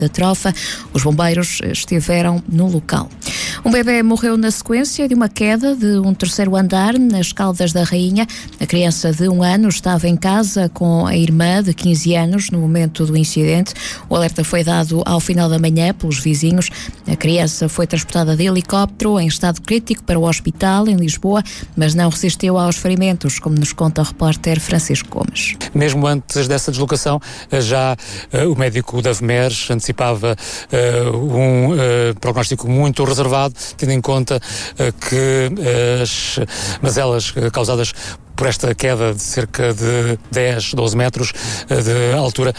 da trofa. Os bombeiros estiveram no local. Um bebê morreu na sequência de uma queda de um terceiro andar nas Caldas da Rainha. A criança de 1 ano estava em casa com a irmã de 15 anos no momento do incidente. O alerta foi dado ao final da manhã pelos vizinhos. A criança foi transportada de helicóptero em estado crítico para o hospital em Lisboa, mas não resistiu aos ferimentos, como nos conta o repórter Francisco Gomes. Mesmo antes dessa deslocação, já o médico da VMER antecipava um prognóstico muito reservado, tendo em conta que as mazelas causadas por esta queda de cerca de 10, 12 metros de altura,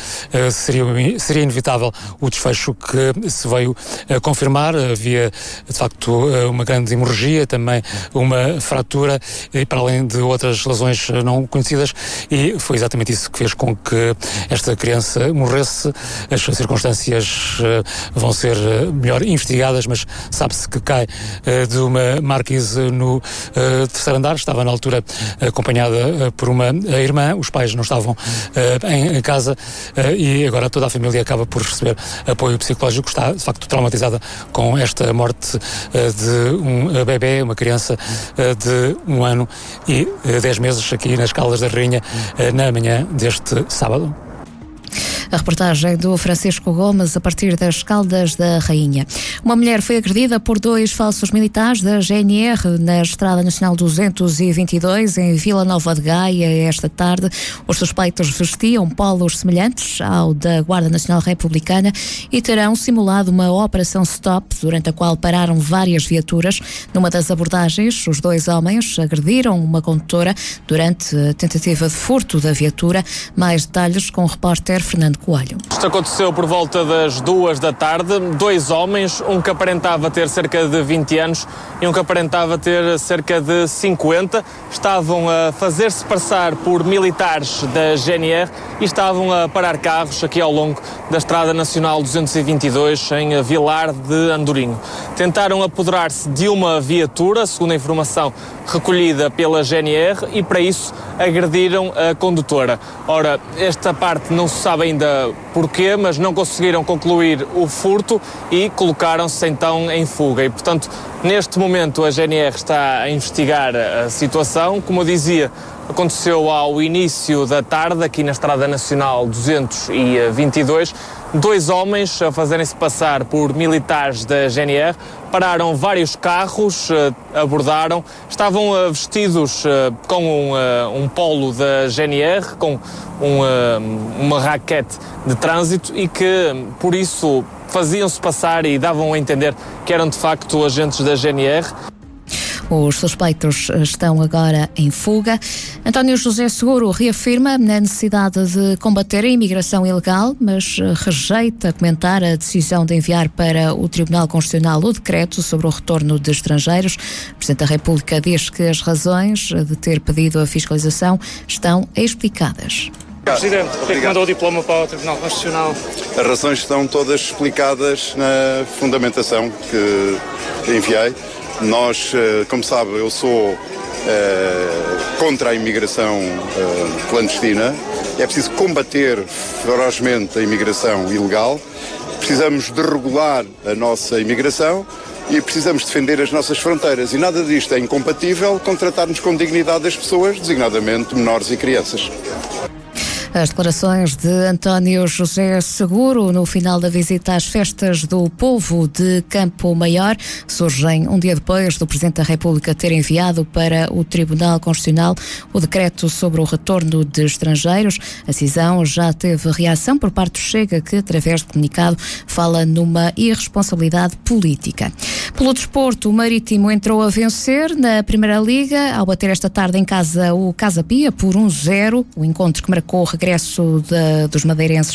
seria inevitável o desfecho que se veio a confirmar. Havia, de facto, uma grande hemorragia, também uma fratura, e para além de outras lesões não conhecidas, e foi exatamente isso que fez com que esta criança morresse. As circunstâncias vão ser melhor investigadas, mas sabe-se que cai de uma marquise no terceiro andar. Estava na altura acompanhada por uma irmã, os pais não estavam em casa, e agora toda a família acaba por receber apoio psicológico. Está, de facto, traumatizada com esta morte de um bebê, uma criança de 1 ano e 10 meses, aqui nas Caldas da Rainha, na manhã deste sábado. A reportagem do Francisco Gomes a partir das Caldas da Rainha. Uma mulher foi agredida por 2 falsos militares da GNR na Estrada Nacional 222 em Vila Nova de Gaia esta tarde. Os suspeitos vestiam polos semelhantes ao da Guarda Nacional Republicana e terão simulado uma operação stop, durante a qual pararam várias viaturas. Numa das abordagens, os 2 homens agrediram uma condutora durante a tentativa de furto da viatura. Mais detalhes com o repórter Fernando Coelho. Isto aconteceu por volta das 2 da tarde. 2 homens, um que aparentava ter cerca de 20 anos e um que aparentava ter cerca de 50, estavam a fazer-se passar por militares da GNR e estavam a parar carros aqui ao longo da Estrada Nacional 222 em Vilar de Andorinho. Tentaram apoderar-se de uma viatura, segundo a informação recolhida pela GNR, e para isso agrediram a condutora. Ora, esta parte não se sabe ainda porquê, mas não conseguiram concluir o furto e colocaram-se então em fuga. E, portanto, neste momento a GNR está a investigar a situação. Como eu dizia, aconteceu ao início da tarde, aqui na Estrada Nacional 222, 2 homens a fazerem-se passar por militares da GNR, pararam vários carros, abordaram, estavam vestidos com um polo da GNR, com uma raquete de trânsito, e que, por isso, faziam-se passar e davam a entender que eram de facto agentes da GNR. Os suspeitos estão agora em fuga. António José Seguro reafirma a necessidade de combater a imigração ilegal, mas rejeita comentar a decisão de enviar para o Tribunal Constitucional o decreto sobre o retorno de estrangeiros. O Presidente da República diz que as razões de ter pedido a fiscalização estão explicadas. Presidente, por que mandou o diploma para o Tribunal Constitucional? As razões estão todas explicadas na fundamentação que enviei. Nós, como sabe, eu sou contra a imigração clandestina. É preciso combater ferozmente a imigração ilegal. Precisamos de regular a nossa imigração e precisamos defender as nossas fronteiras. E nada disto é incompatível com tratarmos com dignidade as pessoas, designadamente menores e crianças. As declarações de António José Seguro no final da visita às festas do povo de Campo Maior surgem um dia depois do Presidente da República ter enviado para o Tribunal Constitucional o decreto sobre o retorno de estrangeiros. A decisão já teve reação por parte do Chega, que, através de comunicado, fala numa irresponsabilidade política. Pelo desporto, o Marítimo entrou a vencer na Primeira Liga ao bater esta tarde em casa o Casa Pia por 1-0, o encontro que marcou o regresso dos madeirenses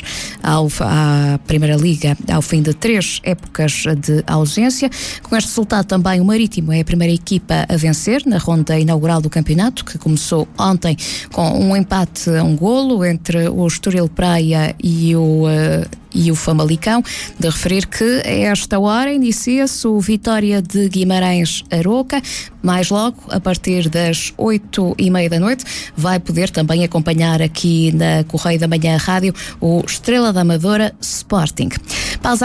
à Primeira Liga ao fim de 3 épocas de ausência. Com este resultado também o Marítimo é a primeira equipa a vencer na ronda inaugural do campeonato, que começou ontem com um empate a 1-golo entre o Estoril Praia e o Famalicão. De referir que a esta hora inicia-se o Vitória de Guimarães Aroca. Mais logo, a partir das 20h30 da noite, vai poder também acompanhar aqui na Correio da Manhã Rádio o Estrela da Amadora Sporting. Pausa